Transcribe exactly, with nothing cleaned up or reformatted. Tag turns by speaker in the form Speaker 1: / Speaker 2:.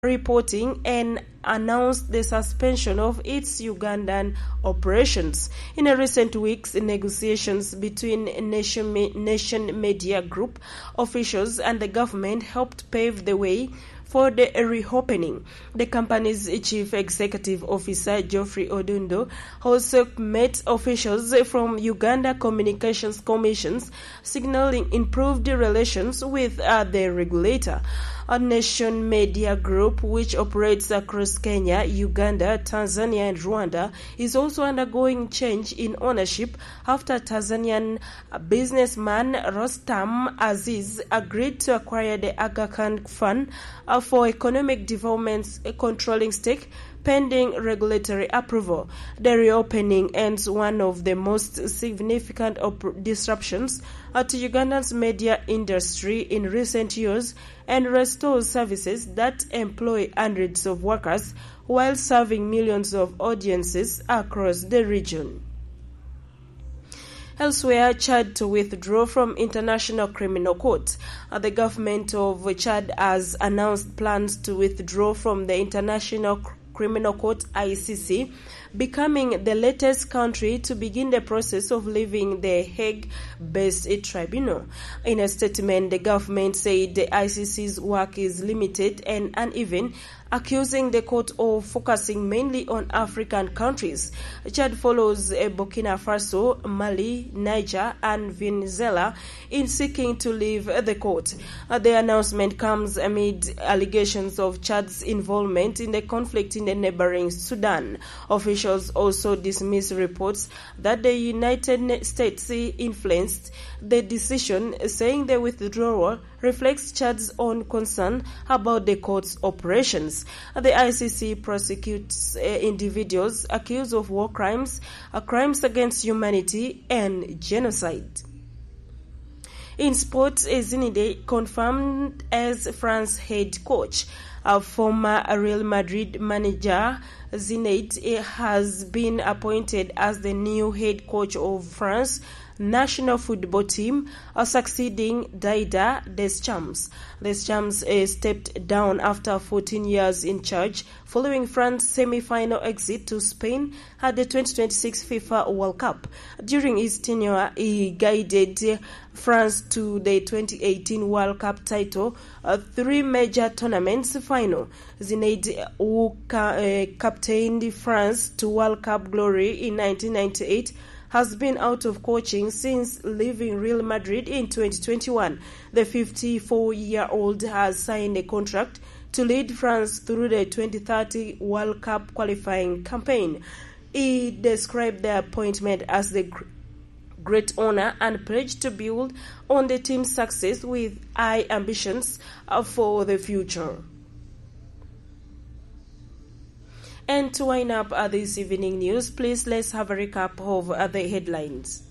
Speaker 1: reporting and announced the suspension of its Ugandan operations. In recent weeks, negotiations between Nation, Nation Media Group officials and the government helped pave the way for the reopening. The company's chief executive officer, Geoffrey Odundo, also met officials from Uganda Communications Commissions, signaling improved relations with uh, the regulator. A Nation Media Group, which operates across Kenya, Uganda, Tanzania, and Rwanda, is also undergoing change in ownership after Tanzanian businessman Rostam Aziz agreed to acquire the Aga Khan Fund for Economic Development's controlling stake, pending regulatory approval. The reopening ends one of the most significant op- disruptions uh, to Uganda's media industry in recent years and restores services that employ hundreds of workers while serving millions of audiences across the region. Elsewhere, Chad to withdraw from International Criminal Court. Uh, the government of Chad has announced plans to withdraw from the International Criminal Court I C C, becoming the latest country to begin the process of leaving the Hague-based tribunal. In a statement, the government said the I C C's work is limited and uneven, accusing the court of focusing mainly on African countries. Chad follows Burkina Faso, Mali, Niger, and Venezuela in seeking to leave the court. The announcement comes amid allegations of Chad's involvement in the conflict in the neighboring Sudan. Officials also dismiss reports that the United States influenced the decision, saying the withdrawal reflects Chad's own concern about the court's operations. The I C C prosecutes uh, individuals accused of war crimes, uh, crimes against humanity, and genocide. In sports, Zinedine confirmed as France head coach. A former Real Madrid manager, Zinedine, has been appointed as the new head coach of France national football team, uh, succeeding Didier Deschamps. Deschamps uh, stepped down after fourteen years in charge, following France's semi-final exit to Spain at the twenty twenty-six FIFA World Cup. During his tenure, he guided France to the twenty eighteen World Cup title, uh, three major tournaments final. Zinedine, who ca- uh, captained France to World Cup glory in nineteen ninety-eight, has been out of coaching since leaving Real Madrid in twenty twenty-one. The fifty-four-year-old has signed a contract to lead France through the twenty thirty World Cup qualifying campaign. He described the appointment as the great honor and pledged to build on the team's success with high ambitions for the future. And to wind up uh, this evening news, please let's have a recap of uh, the headlines.